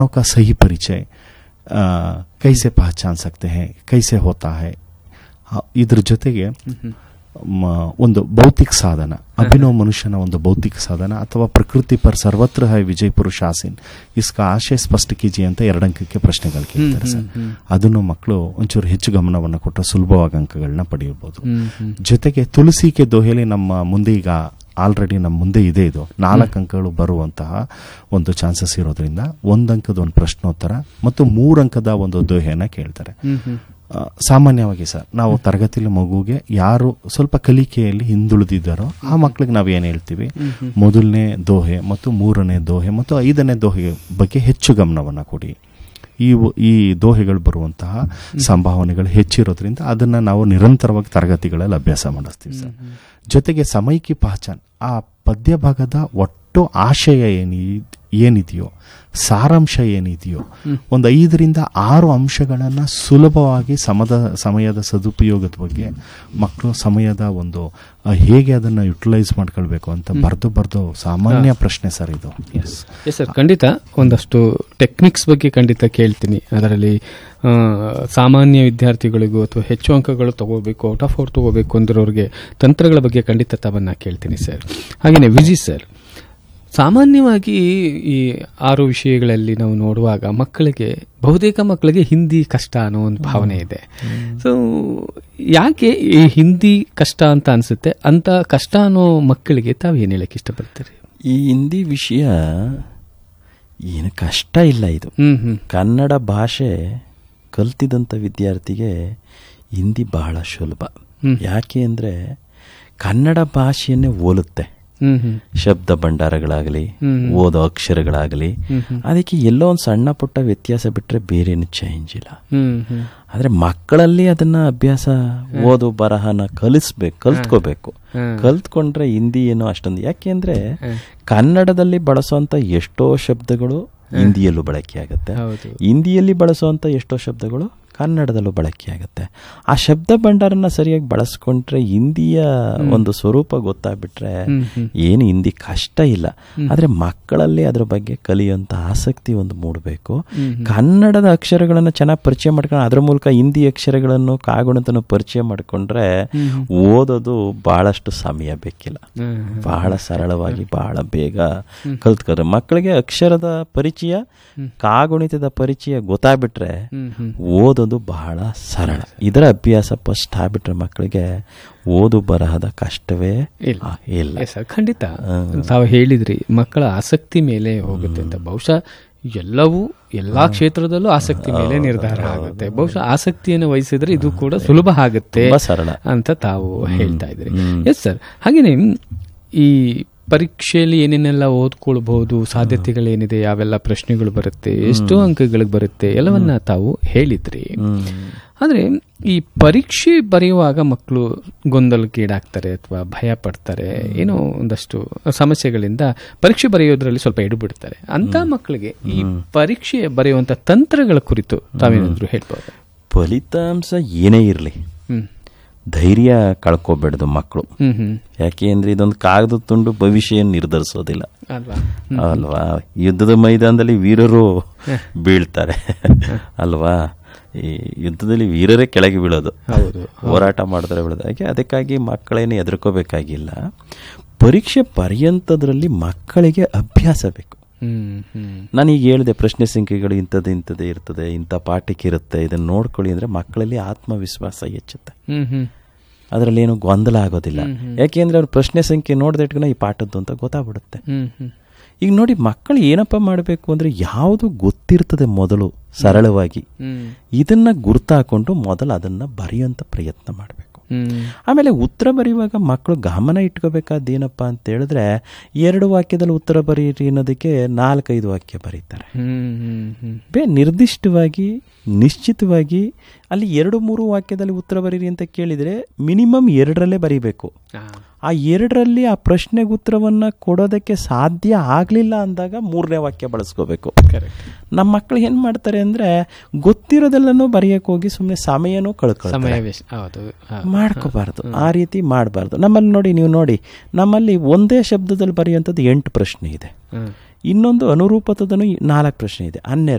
का सही परिचय कैसे पहचान सकते हैं, कैसे होता है, ಇದ್ರ ಜೊತೆಗೆ ಒಂದು ಭೌತಿಕ ಸಾಧನ, ಅಭಿನವ ಮನುಷ್ಯನ ಒಂದು ಭೌತಿಕ ಸಾಧನ ಅಥವಾ ಪ್ರಕೃತಿ ಪರ್ ಸರ್ವತ್ರ ಹೈ ವಿಜಯ್ ಪುರುಷ ಆಸೀನ್ ಇಸ್ಕಾ ಆಶಯ ಸ್ಪಷ್ಟ ಕೀಜಿ ಅಂತ 2 ಅಂಕಕ್ಕೆ ಪ್ರಶ್ನೆಗಳು ಕೇಳ್ತಾರೆ ಸರ್. ಅದನ್ನು ಮಕ್ಕಳು ಒಂಚೂರು ಹೆಚ್ಚು ಗಮನವನ್ನು ಕೊಟ್ಟರೆ ಸುಲಭವಾಗಿ ಅಂಕಗಳನ್ನ ಪಡೆಯಬಹುದು. ಜೊತೆಗೆ ತುಳಸಿಕೆ ದೋಹೆಲಿ ನಮ್ಮ ಮುಂದೆ ಈಗ ಆಲ್ರೆಡಿ ನಮ್ಮ ಮುಂದೆ ಇದೆ, ಇದು 4 ಅಂಕಗಳು ಬರುವಂತಹ ಒಂದು ಚಾನ್ಸಸ್ ಇರೋದ್ರಿಂದ 1 ಅಂಕದ ಒಂದು ಪ್ರಶ್ನೋತ್ತರ ಮತ್ತು 3 ಅಂಕದ ಒಂದು ದೋಹೆಯನ್ನ ಕೇಳ್ತಾರೆ. ಸಾಮಾನ್ಯವಾಗಿ ಸರ್ ನಾವು ತರಗತಿಯಲ್ಲಿ ಮಗುಗೆ ಯಾರು ಸ್ವಲ್ಪ ಕಲಿಕೆಯಲ್ಲಿ ಹಿಂದುಳಿದಿದ್ದಾರೋ ಆ ಮಕ್ಕಳಿಗೆ ನಾವು ಏನು ಹೇಳ್ತೀವಿ, ಮೊದಲನೇ ದೋಹೆ ಮತ್ತು 3ನೇ ದೋಹೆ ಮತ್ತು 5ನೇ ದೋಹೆ ಬಗ್ಗೆ ಹೆಚ್ಚು ಗಮನವನ್ನು ಕೊಡಿ. ಈ ದೋಹೆಗಳು ಬರುವಂತಹ ಸಂಭಾವನೆಗಳು ಹೆಚ್ಚಿರೋದ್ರಿಂದ ಅದನ್ನ ನಾವು ನಿರಂತರವಾಗಿ ತರಗತಿಗಳಲ್ಲಿ ಅಭ್ಯಾಸ ಮಾಡಿಸ್ತೀವಿ ಸರ್. ಜೊತೆಗೆ ಸಮೈಕಿ ಪಹಚಾನ್, ಆ ಪದ್ಯ ಭಾಗದ ಒಟ್ಟು ಆಶಯ ಏನಿದೆಯೋ, ಸಾರಾಂಶ ಏನಿದೆಯೋ, ಒಂದು 5ರಿಂದ 6 ಅಂಶಗಳನ್ನು ಸುಲಭವಾಗಿ ಸಮಯದ ಸದುಪಯೋಗದ ಬಗ್ಗೆ ಮಕ್ಕಳು ಸಮಯದ ಒಂದು ಹೇಗೆ ಅದನ್ನು ಯುಟಿಲೈಸ್ ಮಾಡ್ಕೊಳ್ಬೇಕು ಅಂತ ಬರೆದು ಸಾಮಾನ್ಯ ಪ್ರಶ್ನೆ ಸರ್ ಇದು. ಎಸ್ ಸರ್, ಖಂಡಿತ ಒಂದಷ್ಟು ಟೆಕ್ನಿಕ್ಸ್ ಬಗ್ಗೆ ಖಂಡಿತ ಕೇಳ್ತೀನಿ. ಅದರಲ್ಲಿ ಸಾಮಾನ್ಯ ವಿದ್ಯಾರ್ಥಿಗಳಿಗೂ ಅಥವಾ ಹೆಚ್ಚು ಅಂಕಗಳು ತಗೋಬೇಕು, ಔಟ್ ಆಫ್ ಔಟ್ ತಗೋಬೇಕು ಅಂದಿರೋರಿಗೆ ತಂತ್ರಗಳ ಬಗ್ಗೆ ಖಂಡಿತ ತಾವನ್ನ ಕೇಳ್ತೀನಿ ಸರ್. ಹಾಗೆಯೇ ವಿಜಯ್ ಸರ್, ಸಾಮಾನ್ಯವಾಗಿ ಈ 6 ವಿಷಯಗಳಲ್ಲಿ ನಾವು ನೋಡುವಾಗ ಬಹುತೇಕ ಮಕ್ಕಳಿಗೆ ಹಿಂದಿ ಕಷ್ಟ ಅನ್ನೋ ಒಂದು ಭಾವನೆ ಇದೆ. ಸೊ ಯಾಕೆ ಈ ಹಿಂದಿ ಕಷ್ಟ ಅಂತ ಅನ್ಸುತ್ತೆ? ಅಂತ ಕಷ್ಟ ಅನ್ನೋ ಮಕ್ಕಳಿಗೆ ತಾವೇನು ಹೇಳಕ್ಕೆ ಇಷ್ಟಪಡ್ತೀರಿ? ಈ ಹಿಂದಿ ವಿಷಯ ಏನು ಕಷ್ಟ ಇಲ್ಲ. ಇದು ಕನ್ನಡ ಭಾಷೆ ಕಲ್ತಿದಂಥ ವಿದ್ಯಾರ್ಥಿಗೆ ಹಿಂದಿ ಬಹಳ ಸುಲಭ. ಯಾಕೆ ಅಂದರೆ ಕನ್ನಡ ಭಾಷೆಯನ್ನೇ ಹೋಲುತ್ತೆ. ಶಬ್ದ ಭಂಡಾರಗಳಾಗಲಿ, ಓದೋ ಅಕ್ಷರಗಳಾಗಲಿ, ಅದಕ್ಕೆ ಎಲ್ಲೋ ಒಂದು ಸಣ್ಣ ಪುಟ್ಟ ವ್ಯತ್ಯಾಸ ಬಿಟ್ಟರೆ ಬೇರೇನು ಚೇಂಜ್ ಇಲ್ಲ. ಆದರೆ ಮಕ್ಕಳಲ್ಲಿ ಅದನ್ನ ಅಭ್ಯಾಸ, ಓದು ಬರಹನ ಕಲ್ತ್ಕೋಬೇಕು. ಕಲ್ತ್ಕೊಂಡ್ರೆ ಹಿಂದಿ ಏನೋ ಅಷ್ಟೊಂದು, ಯಾಕೆಂದ್ರೆ ಕನ್ನಡದಲ್ಲಿ ಬಳಸುವಂತ ಎಷ್ಟೋ ಶಬ್ದಗಳು ಹಿಂದಿಯಲ್ಲೂ ಬಳಕೆ ಆಗುತ್ತೆ, ಹಿಂದಿಯಲ್ಲಿ ಬಳಸುವಂತ ಎಷ್ಟೋ ಶಬ್ದಗಳು ಕನ್ನಡದಲ್ಲೂ ಬಳಕೆ ಆಗುತ್ತೆ. ಆ ಶಬ್ದ ಭಂಡಾರನ ಸರಿಯಾಗಿ ಬಳಸ್ಕೊಂಡ್ರೆ ಹಿಂದಿಯ ಒಂದು ಸ್ವರೂಪ ಗೊತ್ತಾಗ್ಬಿಟ್ರೆ ಏನು ಹಿಂದಿ ಕಷ್ಟ ಇಲ್ಲ. ಆದ್ರೆ ಮಕ್ಕಳಲ್ಲಿ ಅದ್ರ ಬಗ್ಗೆ ಕಲಿಯುವಂತ ಆಸಕ್ತಿ ಒಂದು ಮೂಡಬೇಕು. ಕನ್ನಡದ ಅಕ್ಷರಗಳನ್ನು ಚೆನ್ನಾಗಿ ಪರಿಚಯ ಮಾಡ್ಕೊಂಡು ಅದ್ರ ಮೂಲಕ ಹಿಂದಿ ಅಕ್ಷರಗಳನ್ನು ಕಾಗುಣಿತನ ಪರಿಚಯ ಮಾಡ್ಕೊಂಡ್ರೆ ಓದೋದು ಬಹಳಷ್ಟು ಸಮಯ ಬೇಕಿಲ್ಲ, ಬಹಳ ಸರಳವಾಗಿ ಬಹಳ ಬೇಗ ಕಲ್ತ್ಕೋದ್ರೆ. ಮಕ್ಕಳಿಗೆ ಅಕ್ಷರದ ಪರಿಚಯ, ಕಾಗುಣಿತದ ಪರಿಚಯ ಗೊತ್ತಾಗ್ಬಿಟ್ರೆ ಓದೋದು ಬಹಳ ಸರಳ. ಇದರ ಅಭ್ಯಾಸ ಫಸ್ಟ್ ಆಗ್ಬಿಟ್ರೆ ಮಕ್ಕಳಿಗೆ ಓದು ಬರಹದ ಕಷ್ಟವೇ ಇಲ್ಲ. ಖಂಡಿತ ತಾವು ಹೇಳಿದ್ರಿ ಮಕ್ಕಳ ಆಸಕ್ತಿ ಮೇಲೆ ಹೋಗುತ್ತೆ ಅಂತ. ಬಹುಶಃ ಎಲ್ಲಾ ಕ್ಷೇತ್ರದಲ್ಲೂ ಆಸಕ್ತಿ ಮೇಲೆ ನಿರ್ಧಾರ ಆಗುತ್ತೆ. ಬಹುಶಃ ಆಸಕ್ತಿಯನ್ನು ವಹಿಸಿದ್ರೆ ಇದು ಕೂಡ ಸುಲಭ ಆಗುತ್ತೆ ಅಂತ ತಾವು ಹೇಳ್ತಾ ಇದ್ರಿ. ಎಸ್ ಸರ್, ಹಾಗೇನೆ ಈ ಪರೀಕ್ಷೆಯಲ್ಲಿ ಏನೇನೆಲ್ಲ ಓದ್ಕೊಳ್ಬಹುದು, ಸಾಧ್ಯತೆಗಳೇನಿದೆ, ಯಾವೆಲ್ಲ ಪ್ರಶ್ನೆಗಳು ಬರುತ್ತೆ, ಎಷ್ಟು ಅಂಕಗಳಿಗೆ ಬರುತ್ತೆ, ಎಲ್ಲವನ್ನ ತಾವು ಹೇಳಿದ್ರಿ. ಆದರೆ ಈ ಪರೀಕ್ಷೆ ಬರೆಯುವಾಗ ಮಕ್ಕಳು ಗೊಂದಲಕ್ಕೀಡಾಗ್ತಾರೆ ಅಥವಾ ಭಯ ಪಡ್ತಾರೆ, ಏನೋ ಒಂದಷ್ಟು ಸಮಸ್ಯೆಗಳಿಂದ ಪರೀಕ್ಷೆ ಬರೆಯೋದ್ರಲ್ಲಿ ಸ್ವಲ್ಪ ಎಡುಬಿಡ್ತಾರೆ. ಅಂತ ಮಕ್ಕಳಿಗೆ ಈ ಪರೀಕ್ಷೆ ಬರೆಯುವಂತ ತಂತ್ರಗಳ ಕುರಿತು ತಾವೇನಾದ್ರೂ ಹೇಳ್ಬೋದು? ಫಲಿತಾಂಶ ಏನೇ ಇರಲಿ ಧೈರ್ಯ ಕಳ್ಕೋಬೇಡ್ದು ಮಕ್ಕಳು. ಯಾಕೆ ಅಂದ್ರೆ ಇದೊಂದು ಕಾಗದ ತುಂಡು ಭವಿಷ್ಯ ನಿರ್ಧರಿಸೋದಿಲ್ಲ ಅಲ್ವಾ. ಯುದ್ಧದ ಮೈದಾನದಲ್ಲಿ ವೀರರು ಬೀಳ್ತಾರೆ ಅಲ್ವಾ, ಈ ಯುದ್ಧದಲ್ಲಿ ವೀರರೇ ಕೆಳಗೆ ಬೀಳೋದು, ಹೋರಾಟ ಮಾಡಿದ್ರೆ ಬೀಳೋದು. ಹಾಗೆ ಅದಕ್ಕಾಗಿ ಮಕ್ಕಳೇನು ಹೆದರ್ಕೋಬೇಕಾಗಿಲ್ಲ. ಪರೀಕ್ಷೆ ಪರ್ಯಂತದ್ರಲ್ಲಿ ಮಕ್ಕಳಿಗೆ ಅಭ್ಯಾಸ ಬೇಕು. ನಾನೀಗ ಹೇಳಿದೆ ಪ್ರಶ್ನೆ ಸಂಖ್ಯೆಗಳು ಇಂಥದ್ದೇ ಇರ್ತದೆ, ಇಂಥ ಪಾಠಕ್ಕೆ ಇರುತ್ತೆ, ಇದನ್ನ ನೋಡ್ಕೊಳ್ಳಿ ಅಂದ್ರೆ ಮಕ್ಕಳಲ್ಲಿ ಆತ್ಮವಿಶ್ವಾಸ ಹೆಚ್ಚುತ್ತೆ. ಅದರಲ್ಲಿ ಏನು ಗೊಂದಲ ಆಗೋದಿಲ್ಲ. ಯಾಕೆಂದ್ರೆ ಅವ್ರ ಪ್ರಶ್ನೆ ಸಂಖ್ಯೆ ನೋಡಿದ ಇಟ್ಕೊಂಡು ಈ ಪಾಠದ್ದು ಅಂತ ಗೊತ್ತಾಗ್ಬಿಡುತ್ತೆ. ಈಗ ನೋಡಿ, ಮಕ್ಕಳು ಏನಪ್ಪ ಮಾಡಬೇಕು ಅಂದ್ರೆ ಯಾವುದು ಗೊತ್ತಿರ್ತದೆ ಮೊದಲು ಸರಳವಾಗಿ ಇದನ್ನ ಗುರ್ತಾಕೊಂಡು ಮೊದಲು ಅದನ್ನ ಬರೆಯುವಂತ ಪ್ರಯತ್ನ ಮಾಡಬೇಕು. ಆಮೇಲೆ ಉತ್ತರ ಬರೆಯುವಾಗ ಮಕ್ಕಳು ಗಮನ ಇಟ್ಕೋಬೇಕಾದ್ದೇನಪ್ಪ ಅಂತ ಹೇಳಿದ್ರೆ 2 ವಾಕ್ಯದಲ್ಲಿ ಉತ್ತರ ಬರೀರಿ ಅನ್ನೋದಕ್ಕೆ 4-5 ವಾಕ್ಯ ಬರೀತಾರೆ. ನಿರ್ದಿಷ್ಟವಾಗಿ ನಿಶ್ಚಿತವಾಗಿ ಅಲ್ಲಿ 2-3 ವಾಕ್ಯದಲ್ಲಿ ಉತ್ತರ ಬರೀರಿ ಅಂತ ಕೇಳಿದ್ರೆ ಮಿನಿಮಮ್ 2ರಲ್ಲೇ ಬರೀಬೇಕು. ಆ 2ರಲ್ಲಿ ಆ ಪ್ರಶ್ನೆಗೆ ಉತ್ತರವನ್ನ ಕೊಡೋದಕ್ಕೆ ಸಾಧ್ಯ ಆಗ್ಲಿಲ್ಲ ಅಂದಾಗ 3ನೇ ವಾಕ್ಯ ಬಳಸ್ಕೋಬೇಕು. ನಮ್ಮ ಮಕ್ಕಳು ಏನ್ ಮಾಡ್ತಾರೆ ಅಂದ್ರೆ ಗೊತ್ತಿರೋದೆಲ್ಲನೂ ಬರೆಯಕ್ಕೆ ಹೋಗಿ ಸುಮ್ಮನೆ ಸಮಯನೂ ಮಾಡ್ಕೋಬಾರ್ದು, ಆ ರೀತಿ ಮಾಡಬಾರ್ದು. ನಮ್ಮಲ್ಲಿ ನೋಡಿ, ನೀವು ನೋಡಿ, ನಮ್ಮಲ್ಲಿ ಒಂದೇ ಶಬ್ದದಲ್ಲಿ ಬರೆಯುವಂಥದ್ದು 8 ಪ್ರಶ್ನೆ ಇದೆ. ಇನ್ನೊಂದು ಅನುರೂಪತದನು 4 ಪ್ರಶ್ನೆ ಇದೆ. 12